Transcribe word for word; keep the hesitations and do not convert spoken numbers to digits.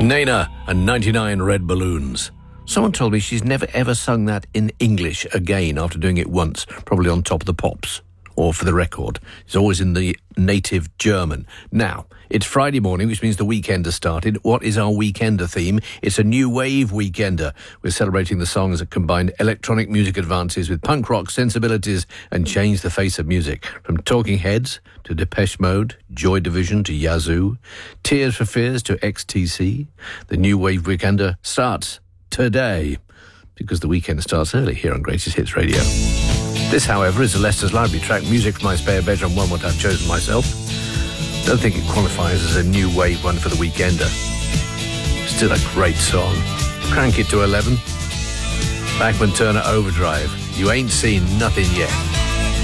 Nena and ninety-nine Red Balloons. Someone told me she's never ever sung that in English again after doing it once, probably on Top of the Pops, or for the record. It's always in the native German. Now, it's Friday morning, which means the weekend has started. What is our weekender theme? It's a new wave weekender. We're celebrating the songs that combine electronic music advances with punk rock sensibilities and change the face of music. From Talking Heads to Depeche Mode, Joy Division to Yazoo, Tears for Fears to X T C. The new wave weekender starts today, because the weekend starts early here on Greatest Hits Radio. This, however, is a Leicester's Library track, music from my spare bedroom, one what I've chosen myself. Don't think it qualifies as a new wave one for the weekender. Still a great song. Crank it to eleven. Bachman Turner Overdrive. You ain't seen nothing yet.